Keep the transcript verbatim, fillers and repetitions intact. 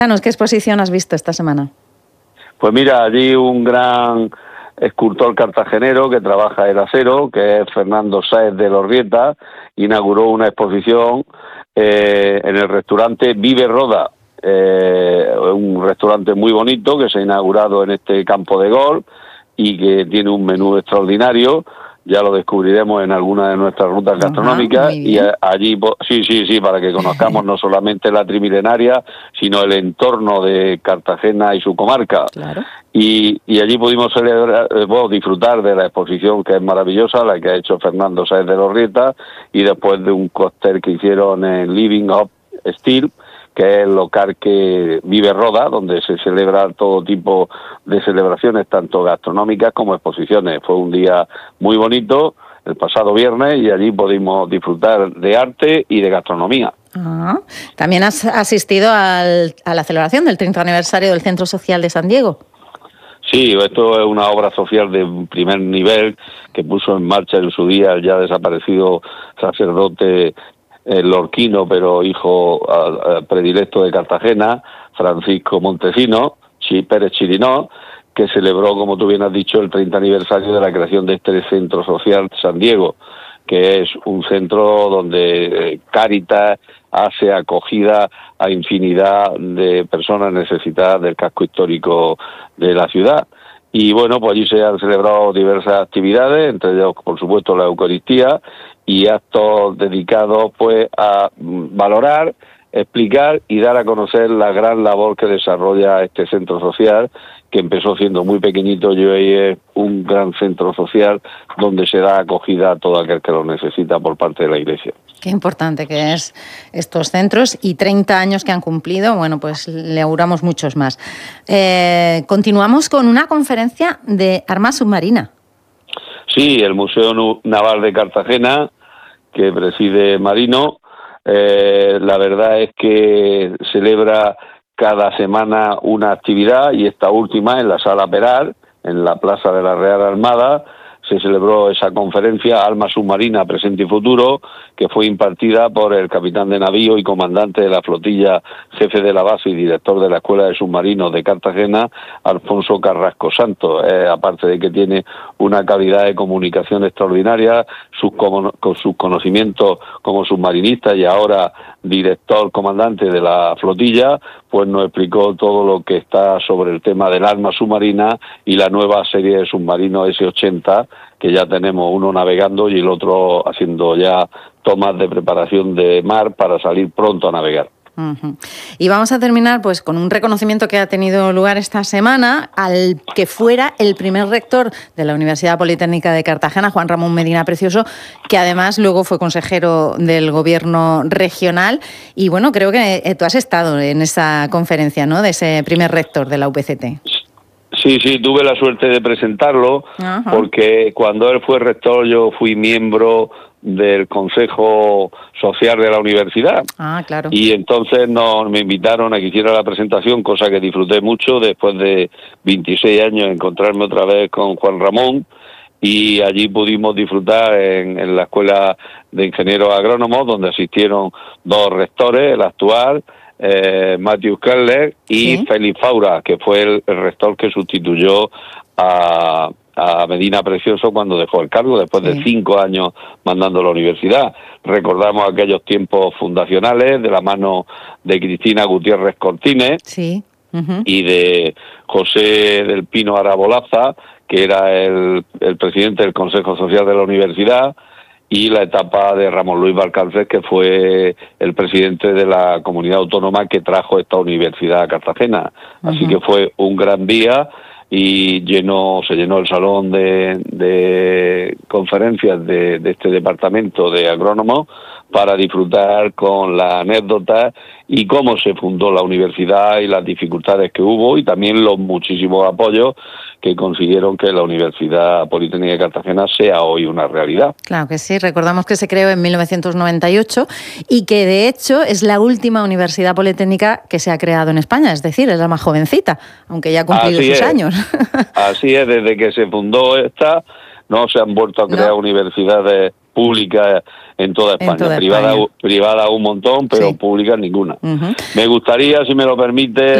¿Qué exposición has visto esta semana? Pues mira, allí un gran escultor cartagenero que trabaja el acero, que es Fernando Sáez de Lorrieta, inauguró una exposición eh, en el restaurante Vive Roda, eh, un restaurante muy bonito que se ha inaugurado en este campo de golf y que tiene un menú extraordinario. Ya lo descubriremos en alguna de nuestras rutas gastronómicas. Ajá, y allí, sí, sí, sí, para que conozcamos no solamente la trimilenaria, sino el entorno de Cartagena y su comarca. Claro. Y, y allí pudimos celebrar, eh, bueno, disfrutar de la exposición, que es maravillosa, la que ha hecho Fernando Sáez de Lorrieta, y después de un cóctel que hicieron en Living Up Steel, que es el local que Vive Roda, donde se celebra todo tipo de celebraciones, tanto gastronómicas como exposiciones. Fue un día muy bonito, el pasado viernes, y allí pudimos disfrutar de arte y de gastronomía. Ah, ¿también has asistido al, a la celebración del treinta aniversario del Centro Social de San Diego? Sí, esto es una obra social de primer nivel que puso en marcha en su día el ya desaparecido sacerdote el lorquino, pero hijo uh, uh, predilecto de Cartagena, Francisco Montesino Chi, Pérez Chirinó, que celebró, como tú bien has dicho, el treinta aniversario de la creación de este Centro Social San Diego, que es un centro donde eh, Cáritas hace acogida a infinidad de personas necesitadas del casco histórico de la ciudad. Y bueno, pues allí se han celebrado diversas actividades, entre ellas, por supuesto, la Eucaristía, y actos dedicados pues a valorar, explicar y dar a conocer la gran labor que desarrolla este centro social, que empezó siendo muy pequeñito y hoy es un gran centro social donde se da acogida a todo aquel que lo necesita por parte de la Iglesia. Qué importante que es estos centros, y treinta años que han cumplido, bueno, pues le auguramos muchos más. Eh, continuamos con una conferencia de arma submarina. Sí, el Museo Naval de Cartagena, que preside Marino, eh, la verdad es que celebra cada semana una actividad, y esta última en la Sala Peral, en la Plaza de la Real Armada, se celebró esa conferencia Arma Submarina, Presente y Futuro, que fue impartida por el capitán de navío y comandante de la flotilla, jefe de la base y director de la Escuela de Submarinos de Cartagena, Alfonso Carrasco Santos. Eh, aparte de que tiene una calidad de comunicación extraordinaria, sus, con sus conocimientos como submarinista y ahora director comandante de la flotilla, pues nos explicó todo lo que está sobre el tema del arma submarina y la nueva serie de submarinos ese ochenta, que ya tenemos uno navegando y el otro haciendo ya tomas de preparación de mar para salir pronto a navegar. Uh-huh. Y vamos a terminar pues con un reconocimiento que ha tenido lugar esta semana al que fuera el primer rector de la Universidad Politécnica de Cartagena, Juan Ramón Medina Precioso, que además luego fue consejero del gobierno regional. Y bueno, creo que tú has estado en esa conferencia, ¿no?, de ese primer rector de la U P C T. Sí, sí, tuve la suerte de presentarlo. Ajá. Porque cuando él fue rector yo fui miembro del Consejo Social de la Universidad. Ah, claro. Y entonces nos, me invitaron a que hiciera la presentación, cosa que disfruté mucho después de veintiséis años, encontrarme otra vez con Juan Ramón, y allí pudimos disfrutar en, en la Escuela de Ingenieros Agrónomos, donde asistieron dos rectores, el actual, eh, Matthew Keller, y ¿sí? Félix Faura, que fue el, el rector que sustituyó a... a Medina Precioso cuando dejó el cargo, después sí. de cinco años mandando a la universidad. Recordamos aquellos tiempos fundacionales de la mano de Cristina Gutiérrez Cortines, sí. uh-huh. y de José del Pino Arabolaza, que era el, el presidente del Consejo Social de la Universidad, y la etapa de Ramón Luis Valcárcel, que fue el presidente de la comunidad autónoma que trajo esta universidad a Cartagena. Uh-huh. Así que fue un gran día, y llenó, se llenó el salón de, de conferencias de, de este departamento de agrónomos para disfrutar con la anécdota y cómo se fundó la universidad y las dificultades que hubo, y también los muchísimos apoyos que consiguieron que la Universidad Politécnica de Cartagena sea hoy una realidad. Claro que sí, recordamos que se creó en mil novecientos noventa y ocho y que de hecho es la última universidad politécnica que se ha creado en España, es decir, es la más jovencita, aunque ya ha cumplido Así sus es. años. Así es, desde que se fundó esta no se han vuelto a crear no. universidades públicas en toda España. En toda privada, España. privada un montón, pero sí. públicas ninguna. Uh-huh. Me gustaría, si me lo permite,